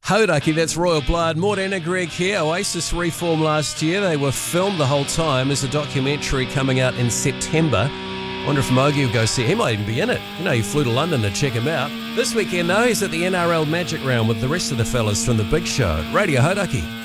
Hodaki, that's Royal Blood. Morena Greg here. Oasis reformed last year. They were filmed the whole time. There's a documentary coming out in September. Wonder if Mogi will go see it. He might even be in it. You know, he flew to London to check him out. This weekend, though, he's at the NRL Magic Round with the rest of the fellas from The Big Show. Radio Hodaki.